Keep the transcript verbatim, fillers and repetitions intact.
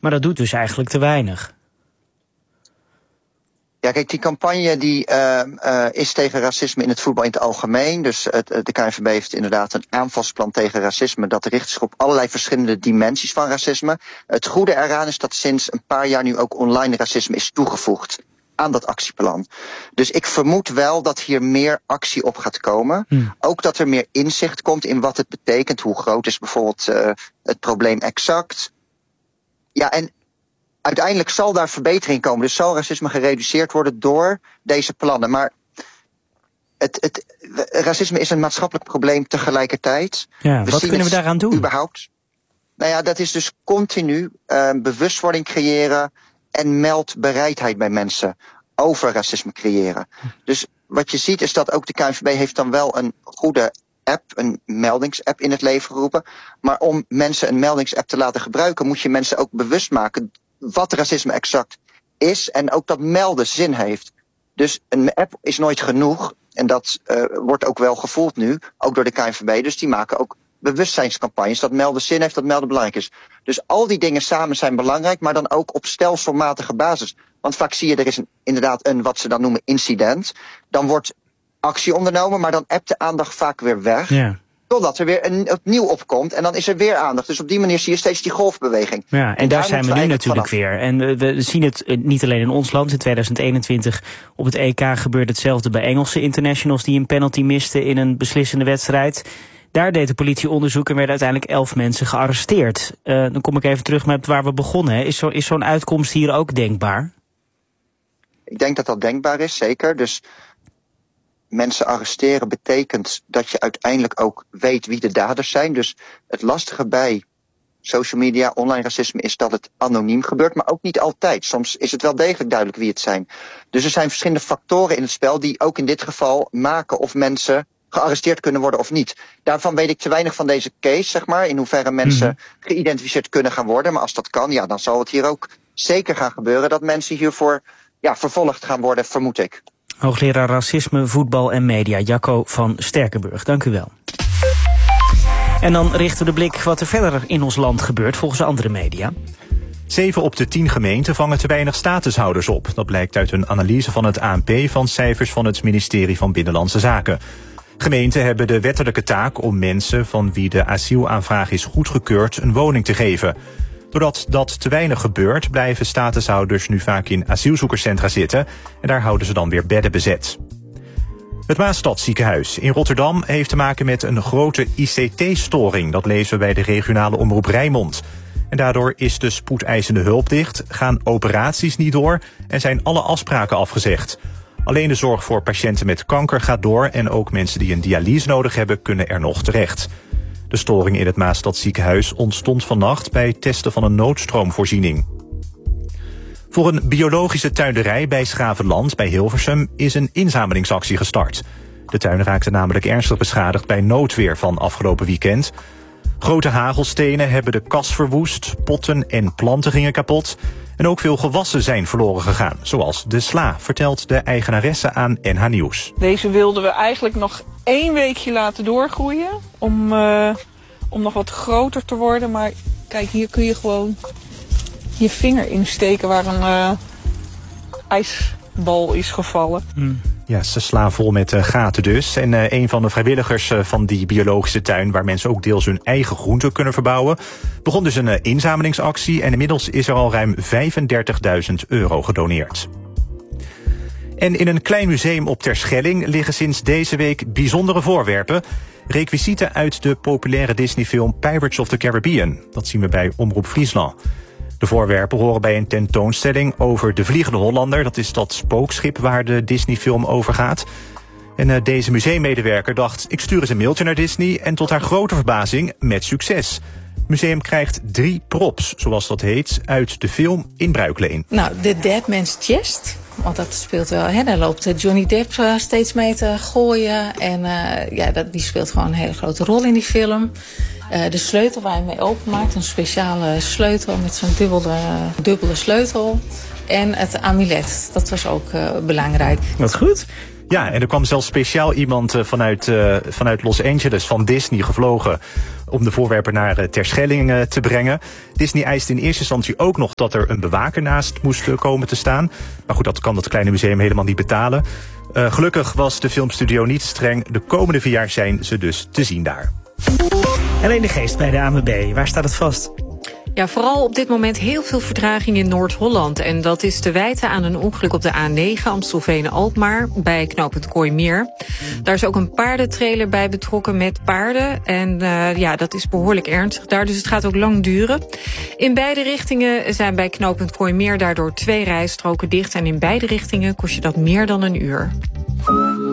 Maar dat doet dus eigenlijk te weinig. Ja, kijk, die campagne die uh, uh, is tegen racisme in het voetbal in het algemeen. Dus het, de K N V B heeft inderdaad een aanvalsplan tegen racisme. Dat richt zich op allerlei verschillende dimensies van racisme. Het goede eraan is dat sinds een paar jaar nu ook online racisme is toegevoegd aan dat actieplan. Dus ik vermoed wel dat hier meer actie op gaat komen. Hmm. Ook dat er meer inzicht komt in wat het betekent. Hoe groot is bijvoorbeeld uh, het probleem exact. Ja, en uiteindelijk zal daar verbetering komen. Dus zal racisme gereduceerd worden door deze plannen. Maar het, het, racisme is een maatschappelijk probleem tegelijkertijd. Ja, wat kunnen we daaraan doen? Überhaupt. Nou ja, dat is dus continu uh, bewustwording creëren en meldbereidheid bij mensen over racisme creëren. Dus wat je ziet is dat ook de K N V B heeft dan wel een goede app, een meldingsapp in het leven geroepen. Maar om mensen een meldingsapp te laten gebruiken, moet je mensen ook bewust maken wat racisme exact is en ook dat melden zin heeft. Dus een app is nooit genoeg en dat uh, wordt ook wel gevoeld nu, ook door de K N V B. Dus die maken ook bewustzijnscampagnes, dat melden zin heeft, dat melden belangrijk is. Dus al die dingen samen zijn belangrijk, maar dan ook op stelselmatige basis. Want vaak zie je, er is een, inderdaad een, wat ze dan noemen, incident. Dan wordt actie ondernomen, maar dan ebt de aandacht vaak weer weg. Ja. Totdat er weer een, opnieuw opkomt en dan is er weer aandacht. Dus op die manier zie je steeds die golfbeweging. Ja, en, en daar, daar zijn we nu natuurlijk vanaf. weer. En we, we zien het niet alleen in ons land. In tweeduizend eenentwintig op het E K gebeurde hetzelfde bij Engelse internationals die een penalty misten in een beslissende wedstrijd. Daar deed de politie onderzoek en werden uiteindelijk elf mensen gearresteerd. Uh, dan kom ik even terug met waar we begonnen. Hè. Is, zo, is zo'n uitkomst hier ook denkbaar? Ik denk dat dat denkbaar is, zeker. Dus mensen arresteren betekent dat je uiteindelijk ook weet wie de daders zijn. Dus het lastige bij social media, online racisme, is dat het anoniem gebeurt, maar ook niet altijd. Soms is het wel degelijk duidelijk wie het zijn. Dus er zijn verschillende factoren in het spel die ook in dit geval maken of mensen gearresteerd kunnen worden of niet. Daarvan weet ik te weinig van deze case, zeg maar, in hoeverre mensen mm-hmm. geïdentificeerd kunnen gaan worden. Maar als dat kan, ja, dan zal het hier ook zeker gaan gebeuren dat mensen hiervoor ja, vervolgd gaan worden, vermoed ik. Hoogleraar Racisme, Voetbal en Media, Jacco van Sterkenburg. Dank u wel. En dan richten we de blik wat er verder in ons land gebeurt volgens andere media. Zeven op de tien gemeenten vangen te weinig statushouders op. Dat blijkt uit een analyse van het A N P van cijfers van het ministerie van Binnenlandse Zaken. Gemeenten hebben de wettelijke taak om mensen van wie de asielaanvraag is goedgekeurd een woning te geven. Doordat dat te weinig gebeurt, blijven statushouders nu vaak in asielzoekerscentra zitten en daar houden ze dan weer bedden bezet. Het Maasstadziekenhuis in Rotterdam heeft te maken met een grote I C T-storing. Dat lezen we bij de regionale omroep Rijnmond. En daardoor is de spoedeisende hulp dicht, gaan operaties niet door en zijn alle afspraken afgezegd. Alleen de zorg voor patiënten met kanker gaat door en ook mensen die een dialyse nodig hebben kunnen er nog terecht. De storing in het Maasstadziekenhuis ontstond vannacht bij het testen van een noodstroomvoorziening. Voor een biologische tuinderij bij Schravenland bij Hilversum is een inzamelingsactie gestart. De tuin raakte namelijk ernstig beschadigd bij noodweer van afgelopen weekend. Grote hagelstenen hebben de kas verwoest, potten en planten gingen kapot. En ook veel gewassen zijn verloren gegaan, zoals de sla, vertelt de eigenaresse aan N H Nieuws. Deze wilden we eigenlijk nog één weekje laten doorgroeien om, uh, om nog wat groter te worden. Maar kijk, hier kun je gewoon je vinger insteken waar een uh, ijsbal is gevallen. Mm. Ja, ze slaan vol met uh, gaten dus. En uh, een van de vrijwilligers uh, van die biologische tuin, waar mensen ook deels hun eigen groenten kunnen verbouwen, begon dus een uh, inzamelingsactie en inmiddels is er al ruim vijfendertigduizend euro gedoneerd. En in een klein museum op Terschelling liggen sinds deze week bijzondere voorwerpen. Requisieten uit de populaire Disney-film Pirates of the Caribbean. Dat zien we bij Omroep Friesland. De voorwerpen horen bij een tentoonstelling over de Vliegende Hollander. Dat is dat spookschip waar de Disney-film over gaat. En uh, deze museummedewerker dacht, ik stuur eens een mailtje naar Disney en tot haar grote verbazing met succes. Het museum krijgt drie props, zoals dat heet, uit de film in bruikleen. Nou, de Dead Man's Chest, want dat speelt wel, hè, daar loopt Johnny Depp uh, steeds mee te gooien. En uh, ja, dat, die speelt gewoon een hele grote rol in die film. Uh, de sleutel waar je mee openmaakt, een speciale sleutel met zo'n dubbele, dubbele sleutel. En het amulet, dat was ook uh, belangrijk. Wat goed. Ja, en er kwam zelfs speciaal iemand uh, vanuit, uh, vanuit Los Angeles van Disney gevlogen om de voorwerpen naar uh, Terschelling uh, te brengen. Disney eiste in eerste instantie ook nog dat er een bewaker naast moest uh, komen te staan. Maar goed, dat kan dat kleine museum helemaal niet betalen. Uh, gelukkig was de filmstudio niet streng. De komende vier jaar zijn ze dus te zien daar. Helene de Geest bij de A N W B. Waar staat het vast? Ja, vooral op dit moment heel veel vertraging in Noord-Holland. En dat is te wijten aan een ongeluk op de A negen Amstelveen-Alkmaar bij knooppunt Kooimeer. Daar is ook een paardentrailer bij betrokken met paarden. En uh, ja, dat is behoorlijk ernstig daar, dus het gaat ook lang duren. In beide richtingen zijn bij knooppunt Kooimeer daardoor twee rijstroken dicht. En in beide richtingen kost je dat meer dan een uur.